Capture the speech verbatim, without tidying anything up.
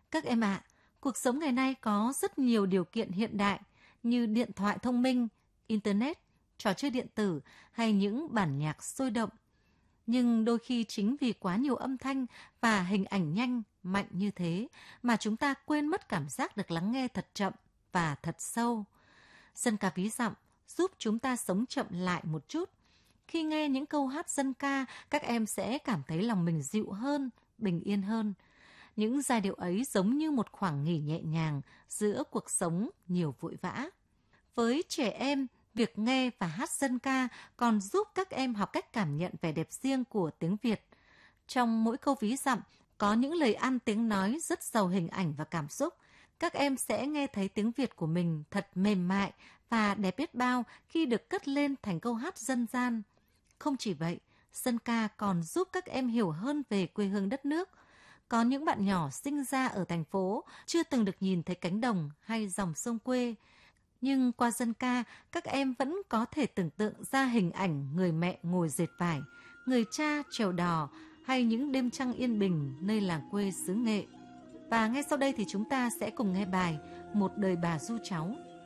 Các em ạ, cuộc sống ngày nay có rất nhiều điều kiện hiện đại như điện thoại thông minh, Internet, trò chơi điện tử hay những bản nhạc sôi động. Nhưng đôi khi chính vì quá nhiều âm thanh và hình ảnh nhanh, mạnh như thế mà chúng ta quên mất cảm giác được lắng nghe thật chậm và thật sâu. Dân ca ví dặm giúp chúng ta sống chậm lại một chút. Khi nghe những câu hát dân ca, các em sẽ cảm thấy lòng mình dịu hơn, bình yên hơn. Những giai điệu ấy giống như một khoảng nghỉ nhẹ nhàng giữa cuộc sống nhiều vội vã. Với trẻ em, việc nghe và hát dân ca còn giúp các em học cách cảm nhận vẻ đẹp riêng của tiếng Việt. Trong mỗi câu ví dặm có những lời ăn tiếng nói rất giàu hình ảnh và cảm xúc. Các em sẽ nghe thấy tiếng Việt của mình thật mềm mại và đẹp biết bao khi được cất lên thành câu hát dân gian. Không chỉ vậy, dân ca còn giúp các em hiểu hơn về quê hương đất nước. Có những bạn nhỏ sinh ra ở thành phố chưa từng được nhìn thấy cánh đồng hay dòng sông quê. Nhưng qua dân ca, các em vẫn có thể tưởng tượng ra hình ảnh người mẹ ngồi dệt vải, người cha trèo đò hay những đêm trăng yên bình nơi làng quê xứ Nghệ. Và ngay sau đây thì chúng ta sẽ cùng nghe bài Một đời bà ru cháu.